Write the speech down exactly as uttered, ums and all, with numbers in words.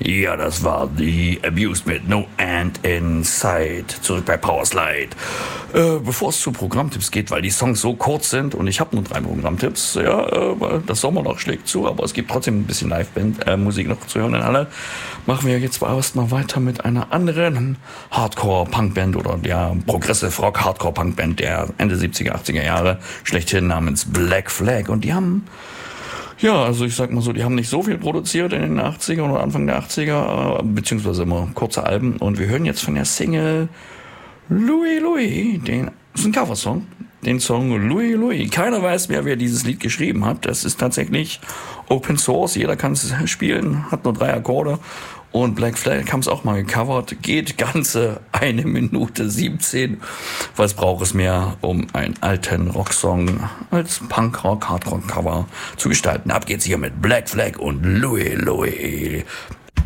Ja, das war The Abused mit No End in Sight. Zurück bei Powerslide. Äh, bevor es zu Programmtipps geht, weil die Songs so kurz sind und ich habe nur drei Programmtipps, ja, äh, weil das Sommerloch schlägt zu, aber es gibt trotzdem ein bisschen Liveband-Musik äh, noch zu hören in alle. Machen wir jetzt erstmal weiter mit einer anderen Hardcore-Punkband oder ja, Progressive Rock Hardcore-Punkband der Ende siebziger, achtziger Jahre schlechthin namens Black Flag. Und die haben Ja, also ich sag mal so, die haben nicht so viel produziert in den achtzigern oder Anfang der achtziger, beziehungsweise immer kurze Alben. Und wir hören jetzt von der Single Louis Louis, den, das ist ein Coversong, den Song Louis Louis. Keiner weiß mehr, wer dieses Lied geschrieben hat. Das ist tatsächlich Open Source, jeder kann es spielen, hat nur drei Akkorde. Und Black Flag haben es auch mal gecovert. Geht ganze eine Minute siebzehn. Was braucht es mehr, um einen alten Rocksong als Punkrock, Hardrock-Cover zu gestalten? Ab geht's hier mit Black Flag und Louis Louis.